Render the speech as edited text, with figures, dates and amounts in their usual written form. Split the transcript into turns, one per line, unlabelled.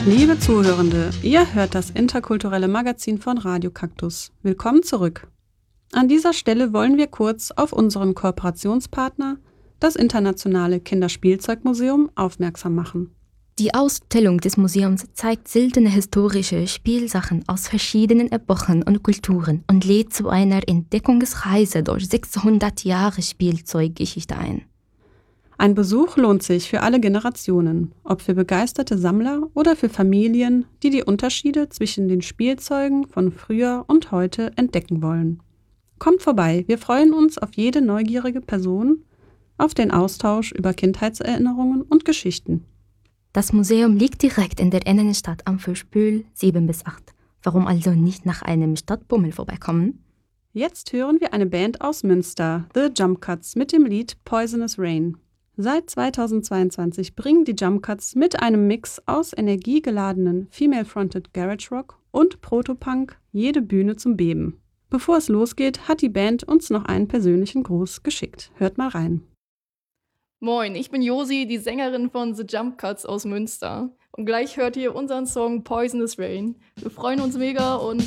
Liebe Zuhörende, ihr hört das interkulturelle Magazin von Radio Kaktus. Willkommen zurück. An dieser Stelle wollen wir kurz auf unseren Kooperationspartner, das Internationale Kinderspielzeugmuseum, aufmerksam machen.
Die Ausstellung des Museums zeigt seltene historische Spielsachen aus verschiedenen Epochen und Kulturen und lädt zu einer Entdeckungsreise durch 600 Jahre Spielzeuggeschichte ein.
Ein Besuch lohnt sich für alle Generationen, ob für begeisterte Sammler oder für Familien, die die Unterschiede zwischen den Spielzeugen von früher und heute entdecken wollen. Kommt vorbei, wir freuen uns auf jede neugierige Person, auf den Austausch über Kindheitserinnerungen und Geschichten.
Das Museum liegt direkt in der Innenstadt am Fischbühl 7-8. Warum also nicht nach einem Stadtbummel vorbeikommen?
Jetzt hören wir eine Band aus Münster, The Jump Cuts, mit dem Lied Poisonous Rain. Seit 2022 bringen die Jump Cuts mit einem Mix aus energiegeladenen Female-Fronted Garage Rock und Protopunk jede Bühne zum Beben. Bevor es losgeht, hat die Band uns noch einen persönlichen Gruß geschickt. Hört mal rein.
Moin, ich bin Josi, die Sängerin von The Jump Cuts aus Münster. Und gleich hört ihr unseren Song Poisonous Rain. Wir freuen uns mega und